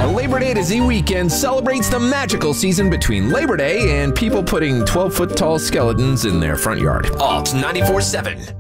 Labor Day to Z weekend celebrates the magical season between Labor Day and people putting 12-foot tall skeletons in their front yard. Alt 94.7.